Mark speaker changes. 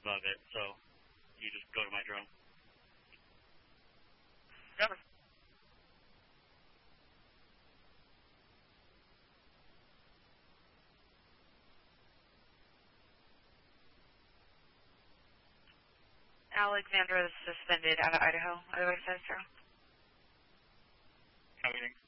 Speaker 1: above it, so you just go to my drone.
Speaker 2: Got it.
Speaker 3: Alexandra is suspended out of Idaho. Otherwise, says so.
Speaker 2: Copying.